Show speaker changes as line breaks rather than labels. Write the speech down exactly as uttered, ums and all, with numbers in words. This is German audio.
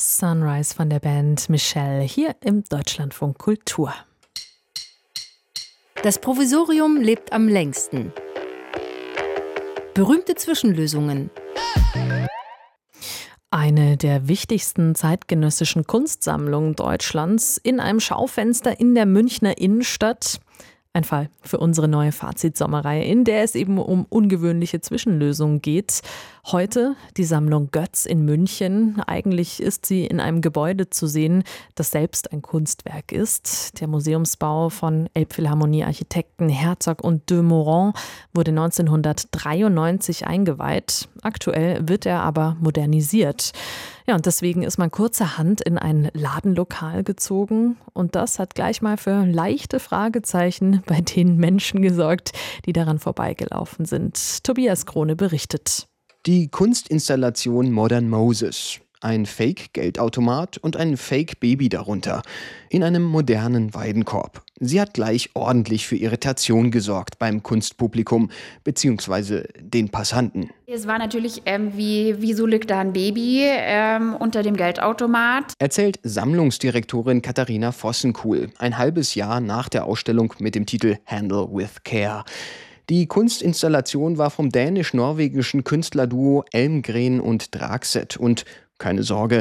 Sunrise von der Band Michelle hier im Deutschlandfunk Kultur.
Das Provisorium lebt am längsten. Berühmte Zwischenlösungen.
Eine der wichtigsten zeitgenössischen Kunstsammlungen Deutschlands in einem Schaufenster in der Münchner Innenstadt. Ein Fall für unsere neue Fazit-Sommerreihe, in der es eben um ungewöhnliche Zwischenlösungen geht. Heute die Sammlung Götz in München. Eigentlich ist sie in einem Gebäude zu sehen, das selbst ein Kunstwerk ist. Der Museumsbau von Elbphilharmonie-Architekten Herzog und de Meuron wurde neunzehnhundertdreiundneunzig eingeweiht. Aktuell wird er aber modernisiert. Ja, und deswegen ist man kurzerhand in ein Ladenlokal gezogen. Und das hat gleich mal für leichte Fragezeichen bei den Menschen gesorgt, die daran vorbeigelaufen sind. Tobias Krone berichtet.
Die Kunstinstallation Modern Moses. Ein Fake-Geldautomat und ein Fake-Baby darunter. In einem modernen Weidenkorb. Sie hat gleich ordentlich für Irritation gesorgt beim Kunstpublikum bzw. den Passanten.
Es war natürlich, ähm, wie, wieso liegt da ein Baby ähm, unter dem Geldautomat?
Erzählt Sammlungsdirektorin Katharina Vossenkuhl, ein halbes Jahr nach der Ausstellung mit dem Titel Handle with Care. Die Kunstinstallation war vom dänisch-norwegischen Künstlerduo Elmgren und Dragset und keine Sorge,